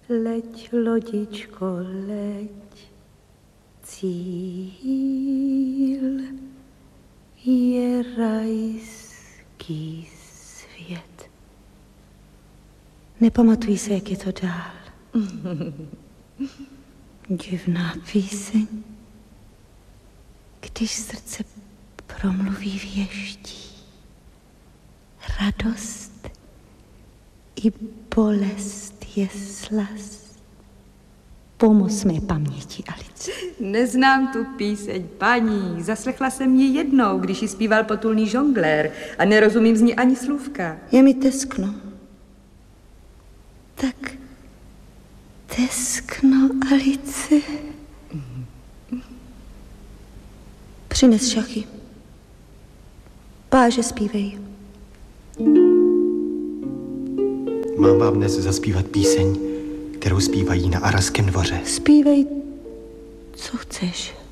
Leď, lodičko, leď, cíl je rajský svět. Nepamatuji se, jak je to dál. Divná píseň, když srdce promluví věští. Radost i bolest je slast. Pomoz mé paměti, Alice. Neznám tu píseň, paní. Zaslechla jsem ji jednou, když ji zpíval potulný žonglér a nerozumím z ní ani slůvka. Je mi teskno. Tak teskno, Alice. Přines šachy. Páže, zpívej. Mám vám dnes zaspívat píseň, kterou zpívají na Aralském dvoře. Zpívej, co chceš.